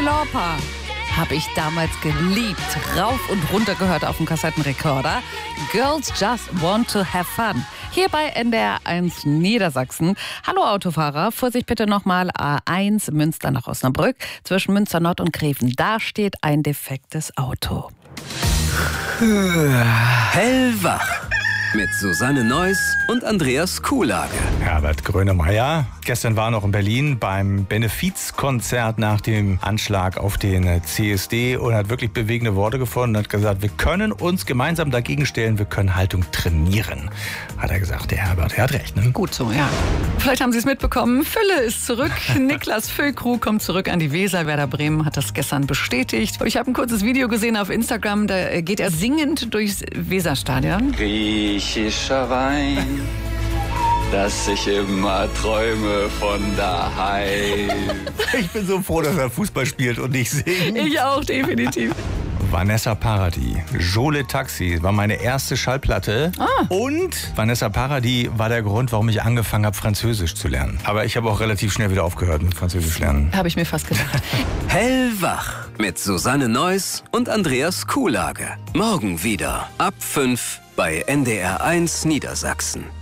Lauper habe ich damals geliebt. Rauf und runter gehört auf dem Kassettenrekorder. Girls Just Want to Have Fun. Hier bei NDR 1 Niedersachsen. Hallo Autofahrer, Vorsicht bitte nochmal A1 Münster nach Osnabrück. Zwischen Münster Nord und Greven. Da steht ein defektes Auto. Hellwach mit Susanne Neuss und Andreas Kuhlage. Herbert Grönemeyer. Gestern war noch in Berlin beim Benefizkonzert nach dem Anschlag auf den CSD und hat wirklich bewegende Worte gefunden und hat gesagt, wir können uns gemeinsam dagegen stellen, wir können Haltung trainieren, hat er gesagt, der Herbert. Er hat recht, ne? Gut so, ja. Vielleicht haben Sie es mitbekommen, Fülle ist zurück. Niklas Füllkrug kommt zurück an die Weser. Werder Bremen hat das gestern bestätigt. Ich habe ein kurzes Video gesehen auf Instagram, da geht er singend durchs Weserstadion. Griechischer Wein, dass ich immer träume von daheim. Ich bin so froh, dass er Fußball spielt und nicht singt. Ich auch, definitiv. Vanessa Paradis, Jole Taxi war meine erste Schallplatte. Und Vanessa Paradis war der Grund, warum ich angefangen habe, Französisch zu lernen. Aber ich habe auch relativ schnell wieder aufgehört mit Französisch lernen. Habe ich mir fast gedacht. Hellwach mit Susanne Neuss und Andreas Kuhlage. Morgen wieder ab 5 bei NDR 1 Niedersachsen.